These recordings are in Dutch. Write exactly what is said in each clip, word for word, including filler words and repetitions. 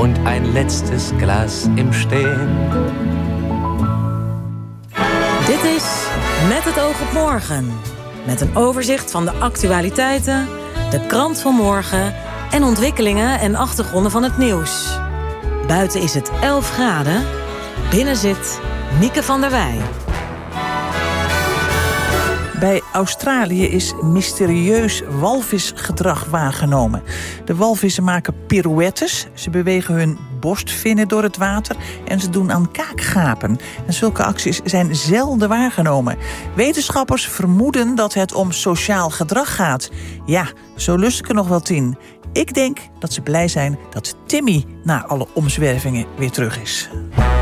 und ein letztes Glas im Stehen. Dit is Met het oog op morgen. Met een overzicht van de actualiteiten, de krant van morgen en ontwikkelingen en achtergronden van het nieuws. Buiten is het elf graden. Binnen zit Mieke van der Wij. Bij Australië is mysterieus walvisgedrag waargenomen. De walvissen maken pirouettes, ze bewegen hun borstvinnen door het water en ze doen aan kaakgapen. En zulke acties zijn zelden waargenomen. Wetenschappers vermoeden dat het om sociaal gedrag gaat. Ja, zo lust ik er nog wel tien. Ik denk dat ze blij zijn dat Timmy na alle omzwervingen weer terug is.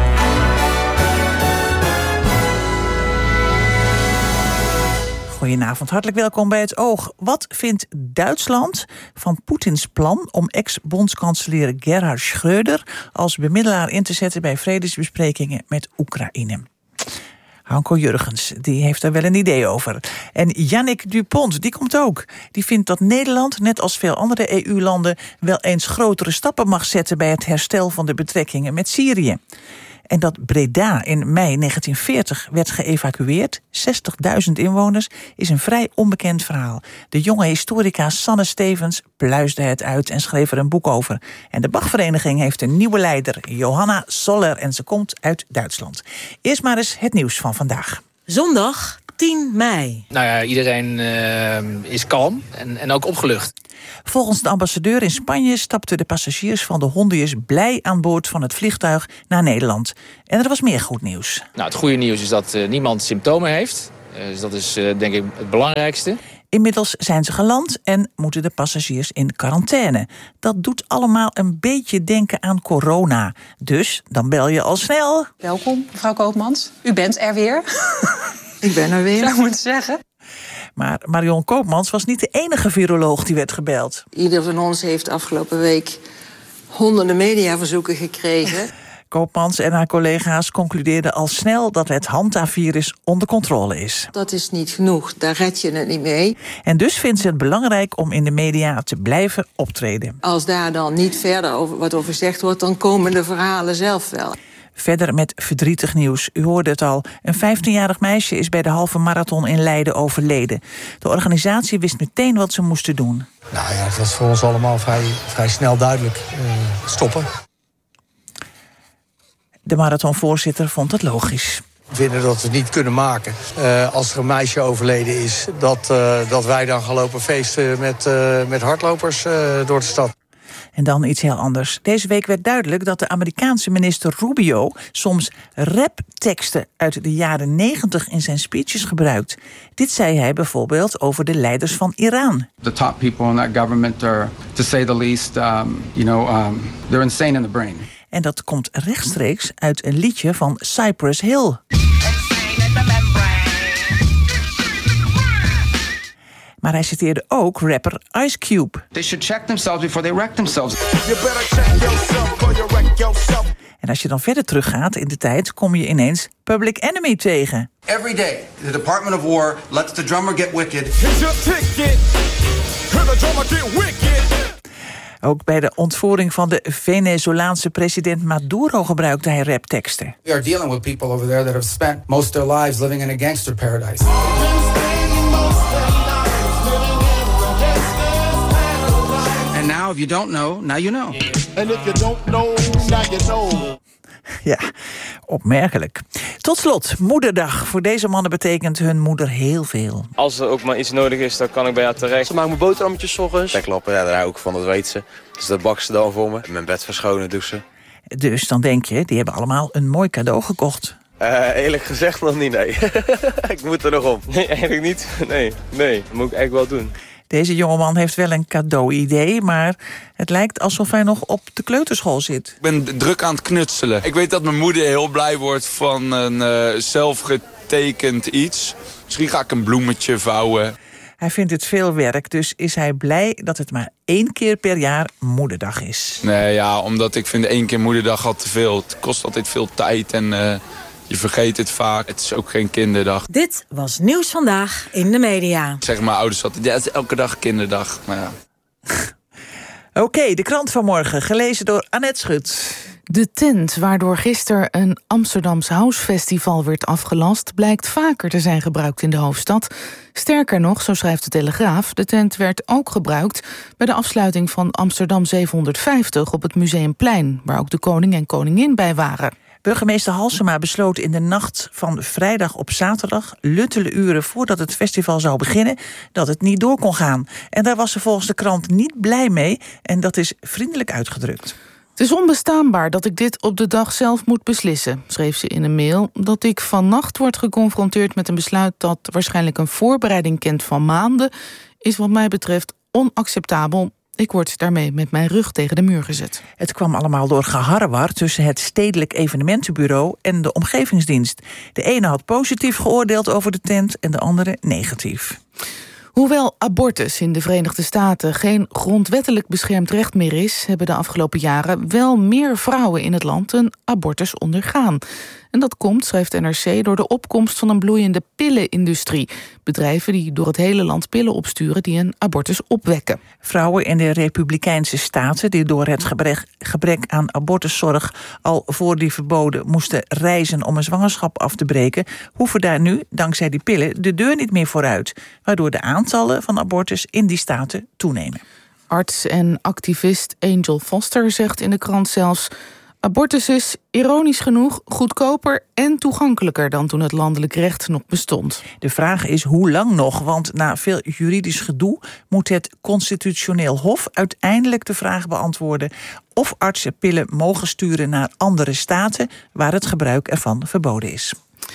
Goedenavond, hartelijk welkom bij Het Oog. Wat vindt Duitsland van Poetins plan om ex-bondskanselier Gerhard Schröder als bemiddelaar in te zetten bij vredesbesprekingen met Oekraïne? Hanko Jurgens, die heeft daar wel een idee over. En Yannick Dupont, die komt ook. Die vindt dat Nederland, net als veel andere E U-landen, wel eens grotere stappen mag zetten bij het herstel van de betrekkingen met Syrië. En dat Breda in mei negentien veertig werd geëvacueerd, zestigduizend inwoners, is een vrij onbekend verhaal. De jonge historica Sanne Stevens pluisde het uit en schreef er een boek over. En de Bachvereniging heeft een nieuwe leider, Johanna Soller, en ze komt uit Duitsland. Eerst maar eens het nieuws van vandaag. Zondag tien mei. Nou ja, iedereen uh, is kalm en, en ook opgelucht. Volgens de ambassadeur in Spanje stapten de passagiers van de Hondiërs blij aan boord van het vliegtuig naar Nederland. En er was meer goed nieuws. Nou, het goede nieuws is dat uh, niemand symptomen heeft. Uh, dus dat is uh, denk ik het belangrijkste. Inmiddels zijn ze geland en moeten de passagiers in quarantaine. Dat doet allemaal een beetje denken aan corona. Dus dan bel je al snel. Welkom, mevrouw Koopmans. U bent er weer. Ik ben er weer. Zou ik moeten zeggen. Maar Marion Koopmans was niet de enige viroloog die werd gebeld. Ieder van ons heeft afgelopen week honderden mediaverzoeken gekregen. Koopmans en haar collega's concludeerden al snel dat het hantavirus onder controle is. Dat is niet genoeg, daar red je het niet mee. En dus vindt ze het belangrijk om in de media te blijven optreden. Als daar dan niet verder over, wat over gezegd wordt, dan komen de verhalen zelf wel. Verder met verdrietig nieuws. U hoorde het al. Een vijftienjarig meisje is bij de halve marathon in Leiden overleden. De organisatie wist meteen wat ze moesten doen. Nou ja, dat was voor ons allemaal vrij, vrij snel duidelijk. Uh, stoppen. De marathonvoorzitter vond het logisch. We vinden dat we het niet kunnen maken. Uh, als er een meisje overleden is, dat, uh, dat wij dan gaan lopen feesten met, uh, met hardlopers uh, door de stad. En dan iets heel anders. Deze week werd duidelijk dat de Amerikaanse minister Rubio soms rapteksten uit de jaren negentig in zijn speeches gebruikt. Dit zei hij bijvoorbeeld over de leiders van Iran. The top people in that government are, to say the least, um, you know, um, they're insane in the brain. En dat komt rechtstreeks uit een liedje van Cypress Hill. Maar hij citeerde ook rapper Ice Cube. They should check themselves before they wreck themselves. En als je dan verder teruggaat in de tijd, kom je ineens Public Enemy tegen. Every day, the Department of War lets the drummer get wicked. Ook bij de ontvoering van de Venezolaanse president Maduro gebruikte hij rapteksten. We are dealing with people over there that have spent most of their lives living in a gangster paradise. And now, if you don't know, now you know. And if you don't know, now you know. Ja, opmerkelijk. Tot slot, moederdag. Voor deze mannen betekent hun moeder heel veel. Als er ook maar iets nodig is, dan kan ik bij haar terecht. Ze maken mijn boterhammetjes 's ochtends. Deklappen, ja, daar hou ik van, dat weet ze. Dus dat bakt ze dan voor me. Mijn bed verschonen, douchen. Dus dan denk je, die hebben allemaal een mooi cadeau gekocht. Uh, eerlijk gezegd nog niet, nee. Ik moet er nog om. Nee, eigenlijk niet. Nee, nee, dat moet ik echt wel doen. Deze jongeman heeft wel een cadeau-idee, maar het lijkt alsof hij nog op de kleuterschool zit. Ik ben druk aan het knutselen. Ik weet dat mijn moeder heel blij wordt van een uh, zelfgetekend iets. Misschien ga ik een bloemetje vouwen. Hij vindt het veel werk, dus is hij blij dat het maar één keer per jaar moederdag is. Nee, ja, omdat ik vind één keer moederdag al te veel. Het kost altijd veel tijd en uh, je vergeet het vaak. Het is ook geen kinderdag. Dit was Nieuws Vandaag in de media. Zeg maar ouders altijd, ja, het is elke dag kinderdag. Maar ja. Oké, okay, de krant van morgen, gelezen door Annette Schut. De tent waardoor gisteren een Amsterdams Housefestival werd afgelast, blijkt vaker te zijn gebruikt in de hoofdstad. Sterker nog, zo schrijft de Telegraaf, de tent werd ook gebruikt bij de afsluiting van Amsterdam zevenhonderdvijftig op het Museumplein, waar ook de koning en koningin bij waren. Burgemeester Halsema besloot in de nacht van vrijdag op zaterdag, luttele uren voordat het festival zou beginnen, dat het niet door kon gaan. En daar was ze volgens de krant niet blij mee en dat is vriendelijk uitgedrukt. Het is onbestaanbaar dat ik dit op de dag zelf moet beslissen, schreef ze in een mail. Dat ik vannacht word geconfronteerd met een besluit dat waarschijnlijk een voorbereiding kent van maanden, is wat mij betreft onacceptabel. Ik word daarmee met mijn rug tegen de muur gezet. Het kwam allemaal door geharrewar tussen het Stedelijk Evenementenbureau en de Omgevingsdienst. De ene had positief geoordeeld over de tent en de andere negatief. Hoewel abortus in de Verenigde Staten geen grondwettelijk beschermd recht meer is, hebben de afgelopen jaren wel meer vrouwen in het land een abortus ondergaan. En dat komt, schrijft N R C, door de opkomst van een bloeiende pillenindustrie. Bedrijven die door het hele land pillen opsturen die een abortus opwekken. Vrouwen in de Republikeinse staten die door het gebrek, gebrek aan abortuszorg al voor die verboden moesten reizen om een zwangerschap af te breken, hoeven daar nu, dankzij die pillen, de deur niet meer vooruit, waardoor de aantallen van abortus in die staten toenemen. Arts en activist Angel Foster zegt in de krant zelfs: abortus is, ironisch genoeg, goedkoper en toegankelijker dan toen het landelijk recht nog bestond. De vraag is hoe lang nog, want na veel juridisch gedoe moet het Constitutioneel Hof uiteindelijk de vraag beantwoorden of artsen pillen mogen sturen naar andere staten waar het gebruik ervan verboden is.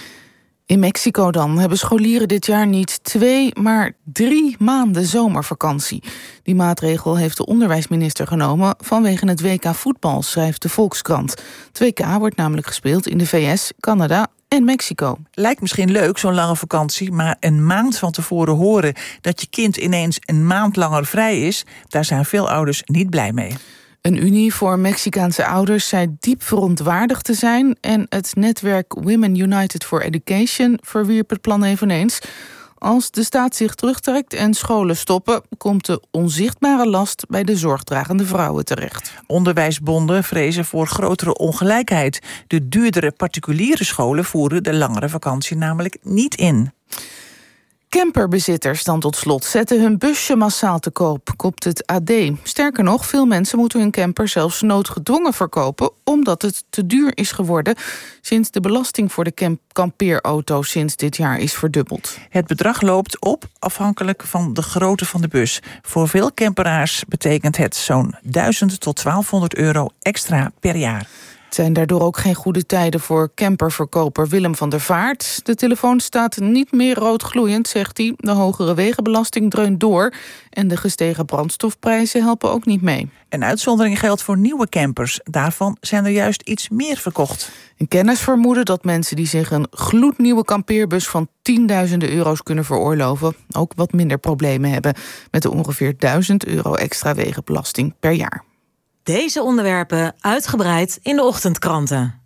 In Mexico dan hebben scholieren dit jaar niet twee, maar drie maanden zomervakantie. Die maatregel heeft de onderwijsminister genomen vanwege het W K voetbal, schrijft de Volkskrant. Het W K wordt namelijk gespeeld in de V S, Canada en Mexico. Lijkt misschien leuk, zo'n lange vakantie, maar een maand van tevoren horen dat je kind ineens een maand langer vrij is, daar zijn veel ouders niet blij mee. Een unie voor Mexicaanse ouders zei diep verontwaardigd te zijn en het netwerk Women United for Education verwierp het plan eveneens. Als de staat zich terugtrekt en scholen stoppen, komt de onzichtbare last bij de zorgdragende vrouwen terecht. Onderwijsbonden vrezen voor grotere ongelijkheid. De duurdere particuliere scholen voeren de langere vakantie namelijk niet in. Camperbezitters dan tot slot zetten hun busje massaal te koop, kopt het A D. Sterker nog, veel mensen moeten hun camper zelfs noodgedwongen verkopen, omdat het te duur is geworden sinds de belasting voor de camp- kampeerauto sinds dit jaar is verdubbeld. Het bedrag loopt op afhankelijk van de grootte van de bus. Voor veel camperaars betekent het zo'n duizend tot twaalfhonderd euro extra per jaar. Het zijn daardoor ook geen goede tijden voor camperverkoper Willem van der Vaart. De telefoon staat niet meer roodgloeiend, zegt hij. De hogere wegenbelasting dreunt door en de gestegen brandstofprijzen helpen ook niet mee. Een uitzondering geldt voor nieuwe campers. Daarvan zijn er juist iets meer verkocht. En kenners vermoeden dat mensen die zich een gloednieuwe kampeerbus van tienduizenden euro's kunnen veroorloven ook wat minder problemen hebben met de ongeveer duizend euro extra wegenbelasting per jaar. Deze onderwerpen uitgebreid in de ochtendkranten.